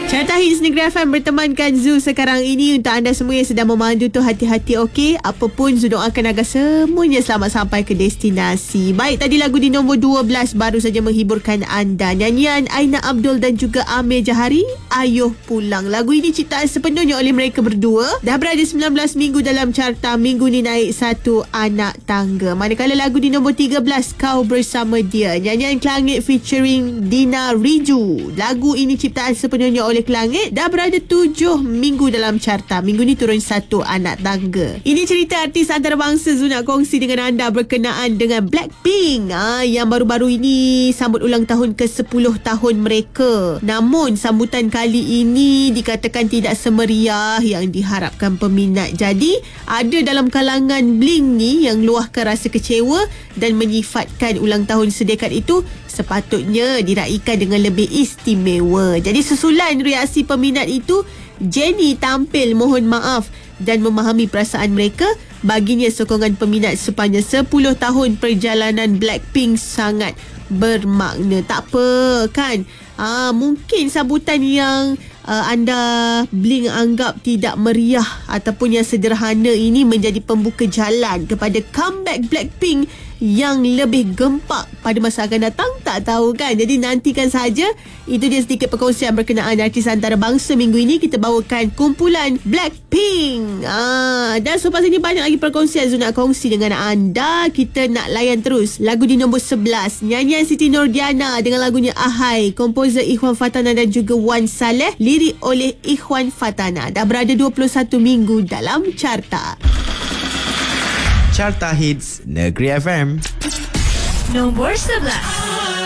Carta Hits Negeri FM bertemankan Zul sekarang ini. Untuk anda semua yang sedang memandu tu, hati-hati okey. Apapun Zul doakan agar semuanya selamat sampai ke destinasi. Baik, tadi lagu di nombor 12 baru saja menghiburkan anda. Nyanyian Aina Abdul dan juga Amir Jahari, Ayuh Pulang. Lagu ini ciptaan sepenuhnya oleh mereka berdua. Dah berada 19 minggu dalam carta. Minggu ni naik 1 anak tangga. Manakala lagu di nombor 13, Kau Bersama Dia. Nyanyian Kelangit featuring Dina Riju. Lagu ini ciptaan sepenuhnya oleh Kelangit, dah berada 7 minggu dalam carta. Minggu ni turun 1 anak tangga. Ini cerita artis antarabangsa Zul nak kongsi dengan anda berkenaan dengan Blackpink, yang baru-baru ini sambut ulang tahun ke-10 tahun mereka. Namun sambutan kali ini dikatakan tidak semeriah yang diharapkan peminat. Jadi ada dalam kalangan Blink ni yang luahkan rasa kecewa dan menyifatkan ulang tahun sedekat itu sepatutnya diraikan dengan lebih istimewa. Jadi susulan reaksi peminat itu, Jennie tampil mohon maaf dan memahami perasaan mereka. Baginya sokongan peminat sepanjang 10 tahun perjalanan Blackpink sangat bermakna. Tak apa kan? Mungkin sambutan yang anda Blink anggap tidak meriah ataupun yang sederhana ini menjadi pembuka jalan kepada comeback Blackpink yang lebih gempak pada masa akan datang. Tak tahu kan. Jadi nantikan saja. Itu dia sedikit perkongsian berkenaan artis antarabangsa minggu ini. Kita bawakan kumpulan Blackpink. Dan selepas ini banyak lagi perkongsian Zul nak kongsi dengan anda. Kita nak layan terus lagu di nombor 11, nyanyian Siti Nordiana dengan lagunya Ahai, komposer Ikhwan Fatana dan juga Wan Saleh, lirik oleh Ikhwan Fatana. Dah berada 21 minggu dalam carta. Carta Hits Negeri FM. Nombor 11.